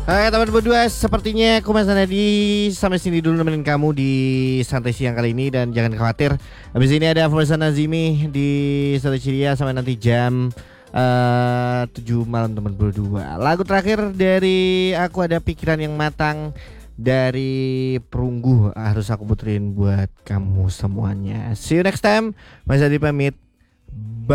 Hai teman berdua, sepertinya aku Mas Nadi sampai sini dulu nemenin kamu di santai siang kali ini. Dan jangan khawatir, habis ini ada Fauzan Nazimi di Satu Ceria sampai nanti jam 7 malam teman berdua. Lagu terakhir dari aku ada Pikiran Yang Matang dari Perunggu, harus aku puterin buat kamu semuanya. See you next time, Mas Nadi pamit.